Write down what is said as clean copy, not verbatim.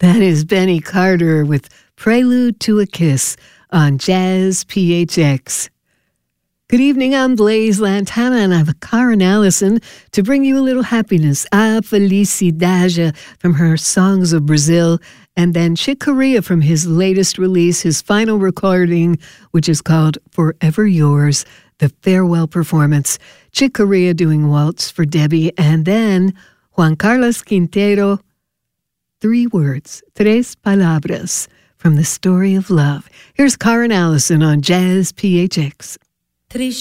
That is Benny Carter with Prelude to a Kiss on Jazz PHX. Good evening, I'm Blaise Lantana, and I have Karen Allison to bring you a little happiness. A Felicidade from her Songs of Brazil, and then Chick Corea from his latest release, his final recording, which is called Forever Yours, the farewell performance. Chick Corea doing Waltz for Debbie, and then Juan Carlos Quintero, 3 words, Tres Palabras, from the Story of Love. Here's Karen Allison on Jazz PHX.